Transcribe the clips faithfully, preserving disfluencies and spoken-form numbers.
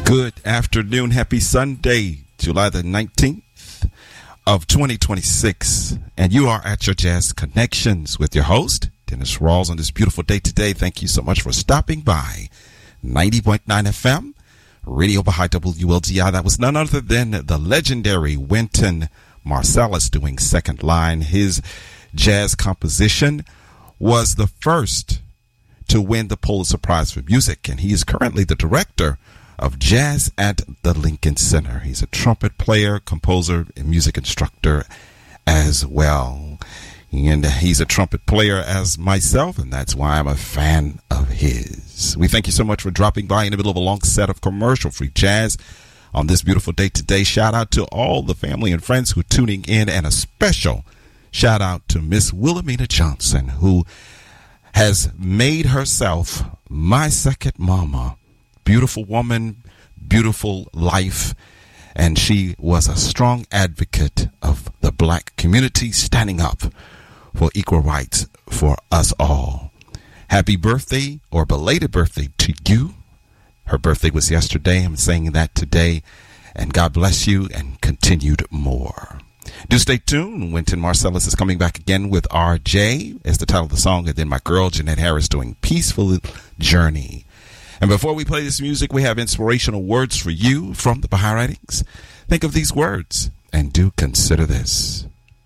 Good afternoon. Happy Sunday, July the nineteenth of twenty twenty-six. And you are at your Jazz Connections with your host, Dennis Rawls, on this beautiful day today. Thank you so much for stopping by. ninety point nine F M, Radio Baha'i W L G I. That was none other than the legendary Wynton Marsalis doing Second Line. His jazz composition was the first to win the Pulitzer Prize for Music, and he is currently the director of Jazz at the Lincoln Center. He's a trumpet player, composer, and music instructor as well. And he's a trumpet player as myself, and that's why I'm a fan of his. We thank you so much for dropping by in the middle of a long set of commercial-free jazz on this beautiful day today. Shout out to all the family and friends who are tuning in, and a special shout out to Miss Wilhelmina Johnson, who has made herself my second mama. Beautiful woman, beautiful life, and she was a strong advocate of the black community, standing up for equal rights for us all. Happy birthday or belated birthday to you. Her birthday was yesterday. I'm saying that today, and God bless you and continued more. Do stay tuned. Wynton Marsalis is coming back again with R J as the title of the song, and then my girl Jeanette Harris doing Peaceful Journey. And before we play this music, we have inspirational words for you from the Baha'i Writings. Think of these words and do consider this.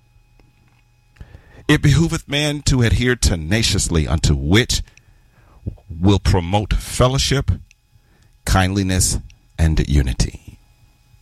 It behooveth man to adhere tenaciously unto which will promote fellowship, kindliness, and unity.